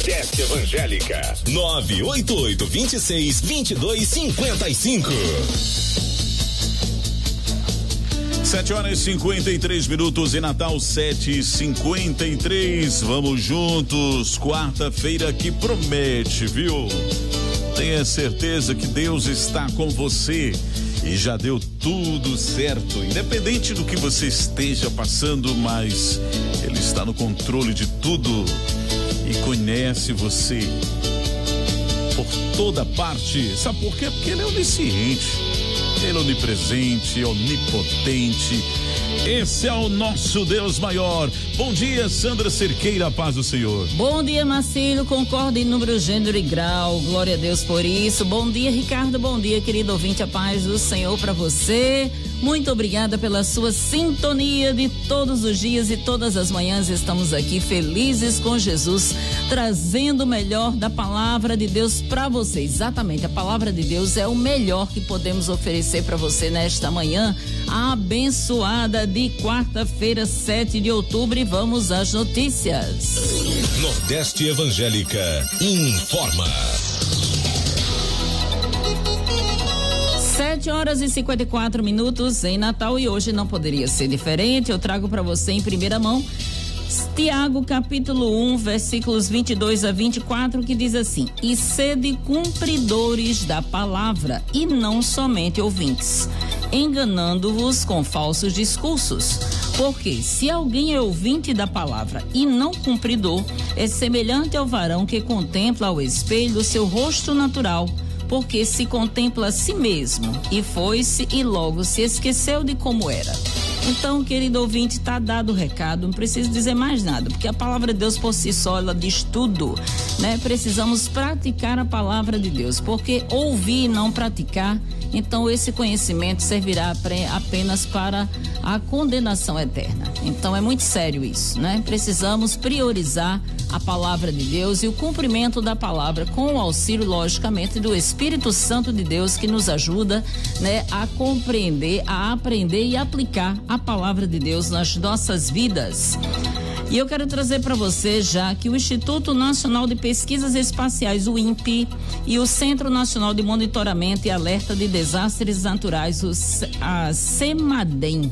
Nordeste Evangélica. 988-26-2255. 7h53 em Natal, 7h53. Vamos juntos. Quarta-feira que promete, viu? Tenha certeza que Deus está com você e já deu tudo certo, independente do que você esteja passando, mas Ele está no controle de tudo e conhece você por toda parte. Sabe por quê? Porque Ele é onisciente, Ele é onipresente, onipotente. Esse é o nosso Deus maior. Bom dia, Sandra Cerqueira, paz do Senhor. Bom dia, Marcílio, concordo em número, gênero e grau, glória a Deus por isso. Bom dia, Ricardo, bom dia, querido ouvinte, a paz do Senhor para você. Muito obrigada pela sua sintonia de todos os dias e todas as manhãs. Estamos aqui felizes com Jesus, trazendo o melhor da palavra de Deus para você. Exatamente, a palavra de Deus é o melhor que podemos oferecer para você nesta manhã abençoada de quarta-feira, 7 de outubro, e vamos às notícias. Nordeste Evangélica informa. 7h54 em Natal, e hoje não poderia ser diferente. Eu trago para você em primeira mão Tiago, capítulo 1, versículos 22 a 24, que diz assim: e sede cumpridores da palavra e não somente ouvintes, enganando-vos com falsos discursos. Porque se alguém é ouvinte da palavra e não cumpridor, é semelhante ao varão que contempla ao espelho o seu rosto natural, porque se contempla a si mesmo e foi-se e logo se esqueceu de como era. Então, querido ouvinte, tá dado o recado, não preciso dizer mais nada, porque a palavra de Deus por si só, ela diz tudo, né? Precisamos praticar a palavra de Deus, porque ouvir e não praticar, então esse conhecimento servirá apenas para a condenação eterna. Então é muito sério isso, né? Precisamos priorizar a palavra de Deus e o cumprimento da palavra, com o auxílio, logicamente, do Espírito Santo de Deus, que nos ajuda, né, a compreender, a aprender e aplicar a palavra de Deus nas nossas vidas. E eu quero trazer para você já que o Instituto Nacional de Pesquisas Espaciais, o INPE, e o Centro Nacional de Monitoramento e Alerta de Desastres Naturais, a CEMADEM,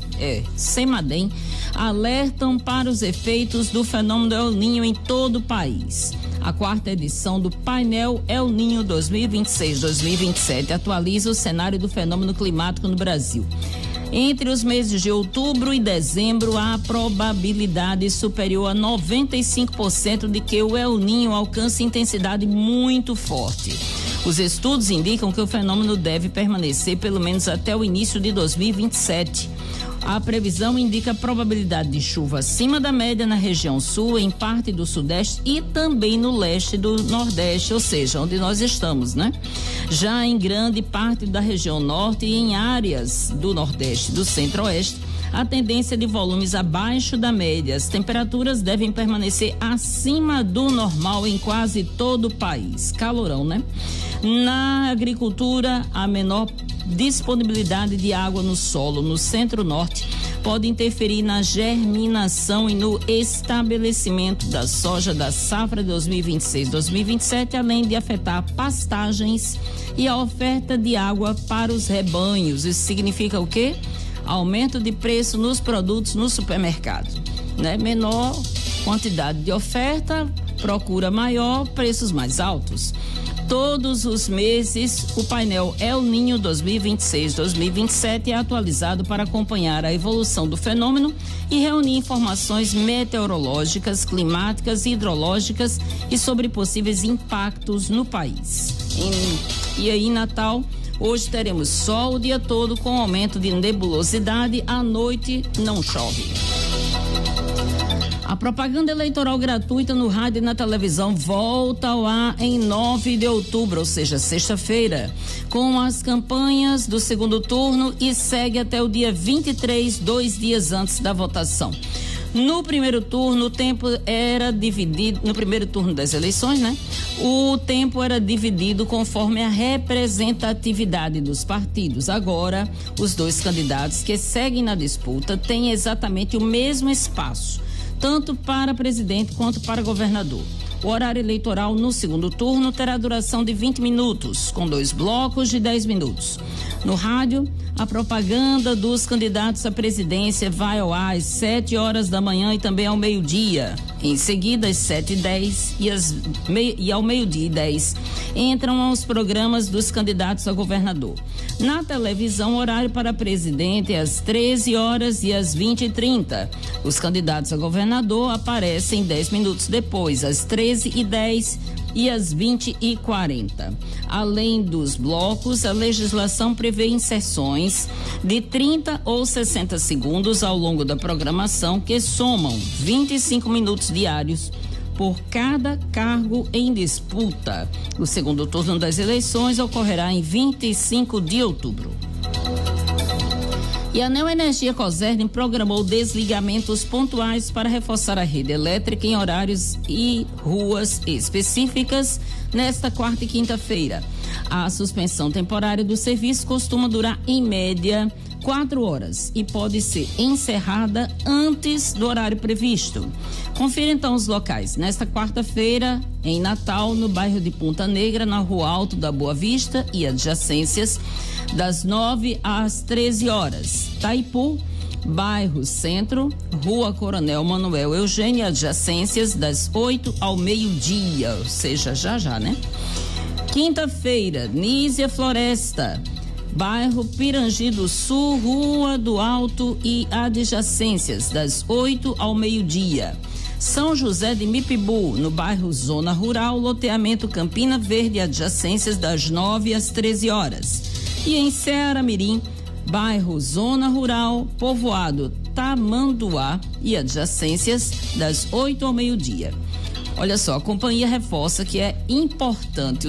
alertam para os efeitos do fenômeno El Niño em todo o país. A quarta edição do painel El Niño 2026-2027 atualiza o cenário do fenômeno climático no Brasil. Entre os meses de outubro e dezembro, há probabilidade superior a 95% de que o El Niño alcance intensidade muito forte. Os estudos indicam que o fenômeno deve permanecer pelo menos até o início de 2027. A previsão indica probabilidade de chuva acima da média na região sul, em parte do sudeste e também no leste do nordeste, ou seja, onde nós estamos, né? Já em grande parte da região norte e em áreas do nordeste, do centro-oeste, a tendência de volumes abaixo da média. As temperaturas devem permanecer acima do normal em quase todo o país. Calorão, né? Na agricultura, a menor disponibilidade de água no solo no centro-norte pode interferir na germinação e no estabelecimento da soja da safra 2026-2027, além de afetar pastagens e a oferta de água para os rebanhos. Isso significa o quê? Aumento de preço nos produtos no supermercado, né? Menor quantidade de oferta, procura maior, preços mais altos. Todos os meses, o painel El Niño 2026-2027 é atualizado para acompanhar a evolução do fenômeno e reunir informações meteorológicas, climáticas e hidrológicas e sobre possíveis impactos no país. E aí, Natal, hoje teremos sol o dia todo com aumento de nebulosidade, à noite não chove. A propaganda eleitoral gratuita no rádio e na televisão volta ao ar em 9 de outubro, ou seja, sexta-feira, com as campanhas do segundo turno, e segue até o dia 23, 2 dias antes da votação. No primeiro turno, o tempo era dividido, no primeiro turno das eleições, né? O tempo era dividido conforme a representatividade dos partidos. Agora, os dois candidatos que seguem na disputa têm exatamente o mesmo espaço, tanto para presidente quanto para governador. O horário eleitoral no segundo turno terá duração de 20 minutos, com 2 blocos de 10 minutos. No rádio, a propaganda dos candidatos à presidência vai ao ar às 7 horas da manhã e também ao meio-dia. Em seguida, às 7h10 e ao meio-dia e 10, entram os programas dos candidatos a governador. Na televisão, horário para presidente é às 13 horas e às 20h30. Os candidatos a governador aparecem 10 minutos depois, às 13h10 e às 20h40. Além dos blocos, a legislação prevê inserções de 30 ou 60 segundos ao longo da programação que somam 25 minutos diários por cada cargo em disputa. O segundo turno das eleições ocorrerá em 25 de outubro. E a Neoenergia Cosern programou desligamentos pontuais para reforçar a rede elétrica em horários e ruas específicas nesta quarta e quinta-feira. A suspensão temporária do serviço costuma durar, em média, 4 horas e pode ser encerrada antes do horário previsto. Confira então os locais. Nesta quarta-feira, em Natal, no bairro de Ponta Negra, na Rua Alto da Boa Vista e adjacências, das 9 às 13 horas. Taipu, bairro Centro, Rua Coronel Manuel Eugênio, adjacências, das 8 ao meio-dia, ou seja, já, né? Quinta-feira, Nísia Floresta, bairro Pirangi do Sul, Rua do Alto e adjacências, das 8 ao meio-dia. São José de Mipibu, no bairro Zona Rural, loteamento Campina Verde, adjacências, das 9 às 13 horas. E em Ceará Mirim, bairro Zona Rural, povoado Tamanduá e adjacências, das 8 ao meio-dia. Olha só, a companhia reforça que é importante